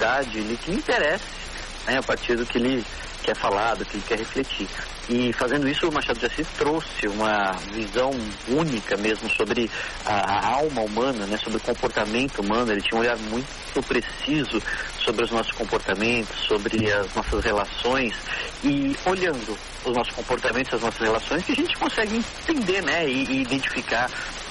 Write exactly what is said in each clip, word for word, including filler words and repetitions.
profundidade ele que lhe interesse, né, a partir do que ele quer falar, do que ele quer refletir. E fazendo isso, o Machado de Assis trouxe uma visão única mesmo sobre a, a alma humana, né, sobre o comportamento humano. Ele tinha um olhar muito preciso sobre os nossos comportamentos, sobre as nossas relações, e olhando os nossos comportamentos, as nossas relações, que a gente consegue entender, né, e, e identificar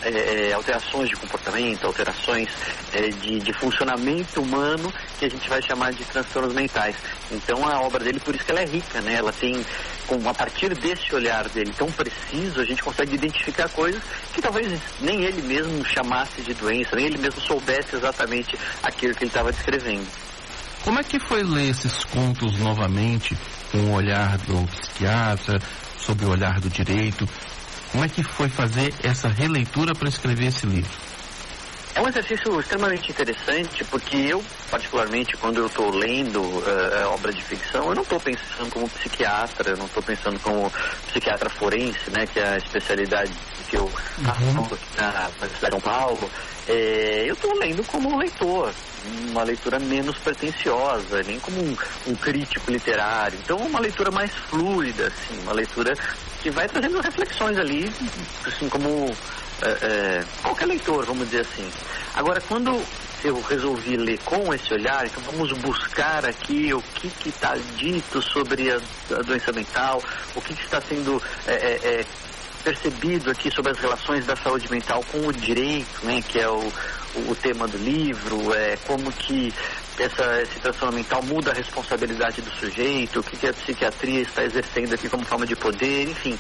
é, alterações de comportamento, alterações é, de, de funcionamento humano, que a gente vai chamar de transtornos mentais. Então a obra dele, por isso que ela é rica, né, ela tem, com, a partir desse olhar dele tão preciso, a gente consegue identificar coisas que talvez nem ele mesmo chamasse de doença, nem ele mesmo soubesse exatamente aquilo que ele estava descrevendo. Como é que foi ler esses contos novamente, com o olhar do psiquiatra, sob o olhar do direito? Como é que foi fazer essa releitura para escrever esse livro? É um exercício extremamente interessante, porque eu, particularmente, quando eu estou lendo uh, obra de ficção, eu não estou pensando como psiquiatra, eu não estou pensando como psiquiatra forense, né, que é a especialidade que eu atuo aqui na cidade de São Paulo. É, eu estou lendo como um leitor, uma leitura menos pretensiosa, nem como um, um crítico literário. Então, uma leitura mais fluida, assim, uma leitura que vai trazendo reflexões ali, assim, como é, é, qualquer leitor, vamos dizer assim. Agora, quando eu resolvi ler com esse olhar, então vamos buscar aqui o que está dito sobre a, a doença mental, o que, que está sendo é, é, é, percebido aqui sobre as relações da saúde mental com o direito, né, que é o, o, o tema do livro, é como que essa, esse transtorno mental muda a responsabilidade do sujeito, o que, que a psiquiatria está exercendo aqui como forma de poder, enfim,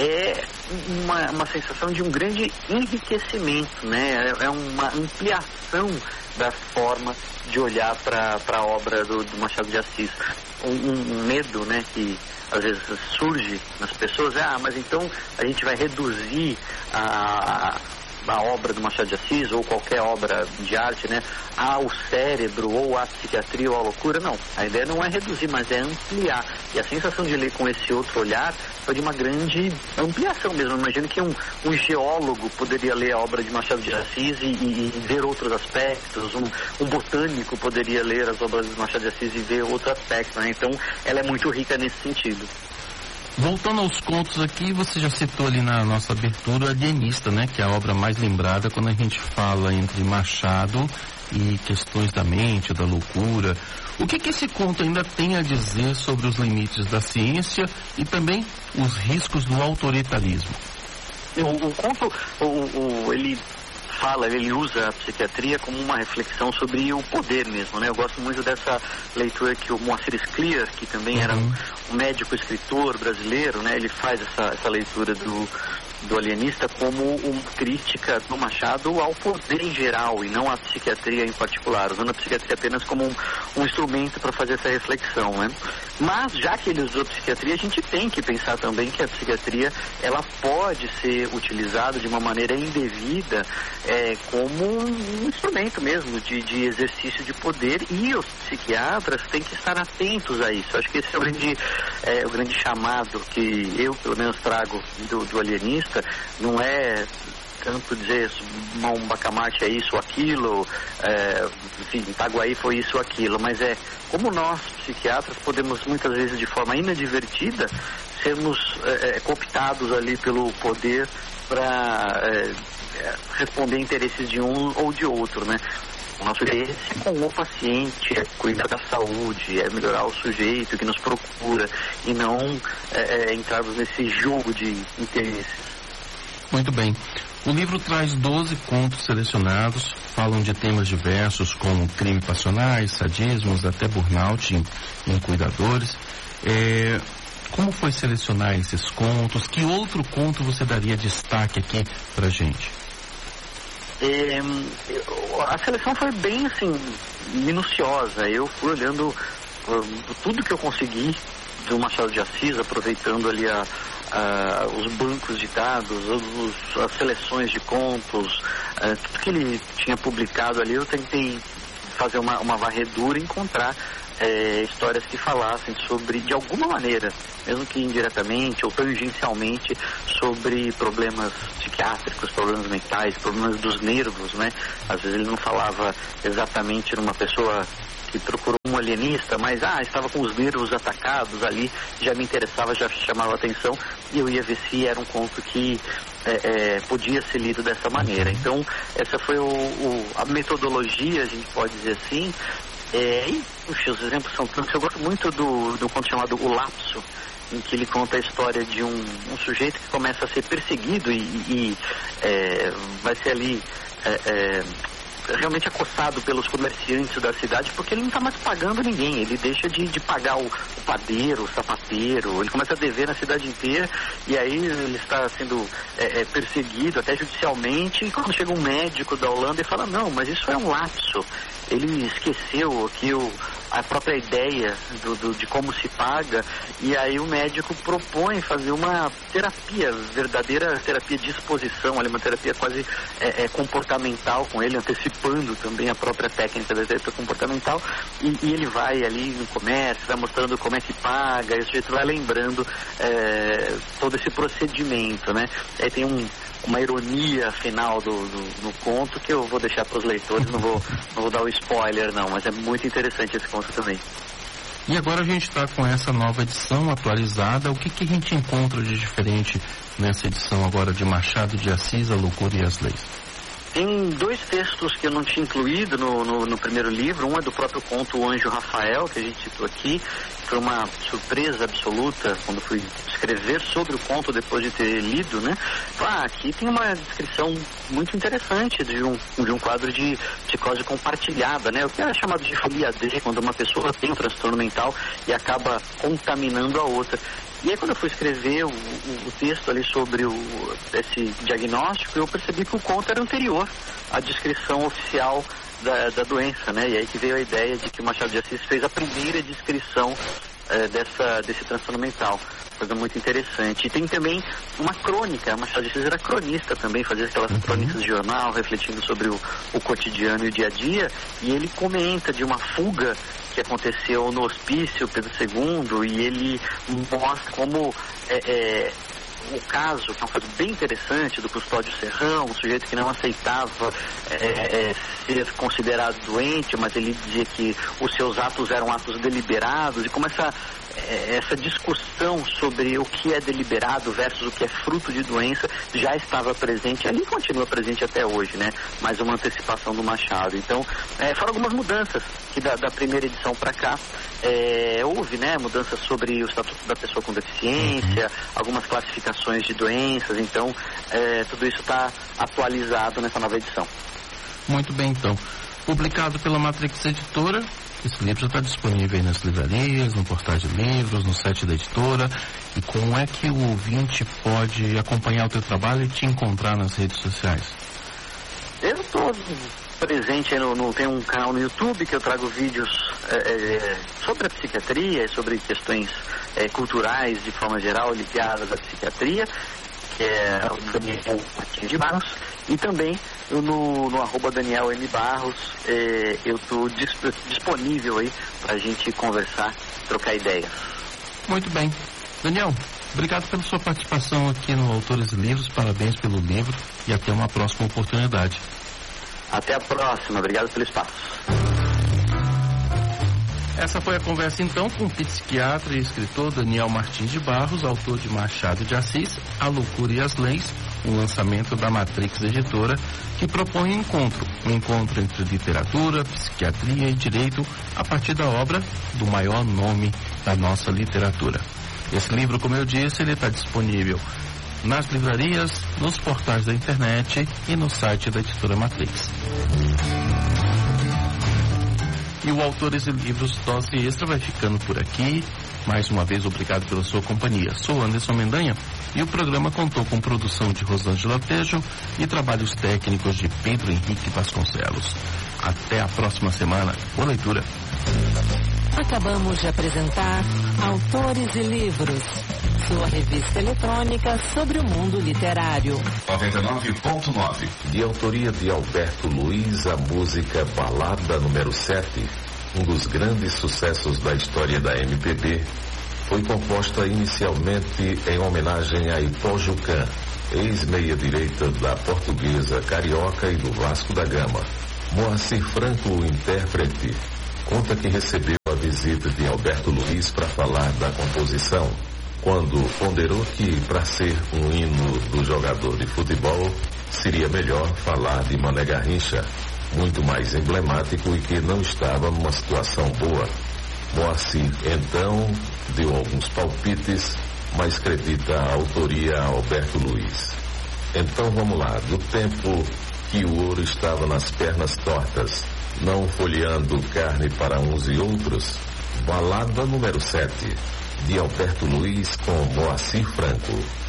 é uma, uma sensação de um grande enriquecimento, né, é uma ampliação da forma de olhar para a obra do, do Machado de Assis. Um, um medo, né, que às vezes surge nas pessoas, é, ah, mas então a gente vai reduzir a, a obra do Machado de Assis, ou qualquer obra de arte, né, ao cérebro, ou à psiquiatria, ou à loucura. Não, a ideia não é reduzir, mas é ampliar. E a sensação de ler com esse outro olhar foi de uma grande ampliação mesmo. Imagino que um, um geólogo poderia ler a obra de Machado de Assis e, e, e ver outros aspectos, um, um botânico poderia ler as obras de Machado de Assis e ver outros aspectos, né? Então, ela é muito rica nesse sentido. Voltando aos contos aqui, você já citou ali na nossa abertura o Alienista, né? Que é a obra mais lembrada quando a gente fala entre Machado e questões da mente, da loucura. O que que esse conto ainda tem a dizer sobre os limites da ciência e também os riscos do autoritarismo? O, o conto, o, o, ele fala, ele usa a psiquiatria como uma reflexão sobre o poder mesmo, né? Eu gosto muito dessa leitura que o Moacir Scliar, que também uhum. era um, um médico escritor brasileiro, né? Ele faz essa, essa leitura do, do Alienista como uma crítica do Machado ao poder em geral e não à psiquiatria em particular, usando a psiquiatria apenas como um, um instrumento para fazer essa reflexão, né? Mas, já que ele usou a psiquiatria, a gente tem que pensar também que a psiquiatria, ela pode ser utilizada de uma maneira indevida é, como um instrumento mesmo de, de exercício de poder, e os psiquiatras têm que estar atentos a isso. Acho que esse é o grande, é, o grande chamado que eu, pelo menos, trago do, do Alienista. Não é tanto dizer um bacamarte é isso ou aquilo, é, enfim, Itaguaí foi isso ou aquilo, mas é como nós, psiquiatras, podemos muitas vezes de forma inadvertida sermos é, cooptados ali pelo poder para é, responder interesses de um ou de outro, né? O nosso interesse com o paciente é cuidar da saúde, é melhorar o sujeito que nos procura e não é, é, entrarmos nesse jogo de interesses. Muito bem. O livro traz doze contos selecionados, falam de temas diversos como crime passionais, sadismos, até burnout em, em cuidadores. É, como foi selecionar esses contos? Que outro conto você daria destaque aqui pra gente? É, a seleção foi bem, assim, minuciosa. Eu fui olhando uh, tudo que eu consegui do Machado de Assis, aproveitando ali a, a, os bancos de dados, os, as seleções de contos, uh, tudo que ele tinha publicado ali. Eu tentei fazer uma, uma varredura e encontrar é, histórias que falassem sobre, de alguma maneira, mesmo que indiretamente ou tangencialmente, sobre problemas psiquiátricos, problemas mentais, problemas dos nervos, né? Às vezes ele não falava exatamente numa pessoa que procurou alienista, mas ah, estava com os nervos atacados ali, já me interessava, já chamava atenção, e eu ia ver se era um conto que é, é, podia ser lido dessa maneira. Então, essa foi o, o, a metodologia, a gente pode dizer assim. É, e, puxa, os exemplos são tantos. Eu gosto muito do, do conto chamado O Lapso, em que ele conta a história de um, um sujeito que começa a ser perseguido e, e é, vai ser ali é, é, realmente acossado pelos comerciantes da cidade, porque ele não está mais pagando ninguém. Ele deixa de, de pagar o, o padeiro, o sapateiro, ele começa a dever na cidade inteira, e aí ele está sendo é, é, perseguido até judicialmente, e quando chega um médico da Holanda e fala, não, mas isso é um lapso, ele esqueceu que o a própria ideia do, do, de como se paga, e aí o médico propõe fazer uma terapia, verdadeira terapia de exposição, ali, uma terapia quase é, é, comportamental com ele, antecipando também a própria técnica da terapia comportamental, e, e ele vai ali no comércio, vai mostrando como é que paga, e o sujeito vai lembrando é, todo esse procedimento, né? Aí tem um uma ironia final do, do, do conto que eu vou deixar para os leitores, não vou, não vou dar o spoiler não, mas é muito interessante esse conto também. E agora a gente está com essa nova edição atualizada, o que, que a gente encontra de diferente nessa edição agora de Machado de Assis, A Loucura e as Leis? Tem dois textos que eu não tinha incluído no, no, no primeiro livro. Um é do próprio conto O Anjo Rafael, que a gente citou aqui. Foi uma surpresa absoluta quando fui escrever sobre o conto depois de ter lido, né? Ah, aqui tem uma descrição muito interessante de um, de um quadro de psicose compartilhada, né? O que é chamado de folia D, quando uma pessoa tem um transtorno mental e acaba contaminando a outra. E aí quando eu fui escrever o, o, o texto ali sobre o, esse diagnóstico, eu percebi que o conto era anterior à descrição oficial da, da doença, né? E aí que veio a ideia de que o Machado de Assis fez a primeira descrição eh, dessa, desse transtorno mental. Coisa muito interessante. E tem também uma crônica, o Machado de Assis era cronista também, fazia aquelas uhum. crônicas de jornal, refletindo sobre o, o cotidiano e o dia a dia, e ele comenta de uma fuga que aconteceu no Hospício Pedro segundo, e ele mostra como é, é, o caso, que é um caso bem interessante, do Custódio Serrão, um sujeito que não aceitava é, é, ser considerado doente, mas ele dizia que os seus atos eram atos deliberados, e como essa essa discussão sobre o que é deliberado versus o que é fruto de doença já estava presente, ali continua presente até hoje, né? Mais uma antecipação do Machado. Então, é, foram algumas mudanças que da, da primeira edição para cá é, houve, né? Mudanças sobre o estatuto da pessoa com deficiência, algumas classificações de doenças, então é, tudo isso está atualizado nessa nova edição. Muito bem, então. Publicado pela Matrix Editora, esse livro já está disponível aí nas livrarias, no portal de livros, no site da editora. E como é que o ouvinte pode acompanhar o teu trabalho e te encontrar nas redes sociais? Eu estou presente no, no, tem um canal no YouTube que eu trago vídeos é, é, sobre a psiquiatria e sobre questões é, culturais de forma geral ligadas à psiquiatria, que é o Daniel Martins de Barros, e também no, no arroba Daniel M. Barros, é, eu estou disp- disponível aí para a gente conversar, trocar ideias. Muito bem. Daniel, obrigado pela sua participação aqui no Autores e Livros, parabéns pelo livro e até uma próxima oportunidade. Até a próxima, obrigado pelo espaço. Essa foi a conversa então com o psiquiatra e escritor Daniel Martins de Barros, autor de Machado de Assis, A Loucura e as Leis, um lançamento da Matrix Editora, que propõe um encontro, um encontro entre literatura, psiquiatria e direito, a partir da obra do maior nome da nossa literatura. Esse livro, como eu disse, ele está disponível nas livrarias, nos portais da internet e no site da Editora Matrix. E o Autores e Livros Dose Extra vai ficando por aqui. Mais uma vez, obrigado pela sua companhia. Sou Anderson Mendanha e o programa contou com produção de Rosângela Tejo e trabalhos técnicos de Pedro Henrique Vasconcelos. Até a próxima semana. Boa leitura. Acabamos de apresentar Autores e Livros, sua revista eletrônica sobre o mundo literário. noventa e nove ponto nove. De autoria de Alberto Luiz, a música Balada número sete, um dos grandes sucessos da história da M P B, foi composta inicialmente em homenagem a Ipó Jucã, ex-meia-direita da Portuguesa, Carioca e do Vasco da Gama. Moacir Franco, o intérprete, conta que recebeu a visita de Alberto Luiz para falar da composição, quando ponderou que, para ser um hino do jogador de futebol, seria melhor falar de Mané Garrincha, muito mais emblemático e que não estava numa situação boa. Moacir, então, deu alguns palpites, mas acredita a autoria a Alberto Luiz. Então vamos lá, do tempo que o ouro estava nas pernas tortas, não folheando carne para uns e outros, balada número sete, de Alberto Luiz com Moacir Franco.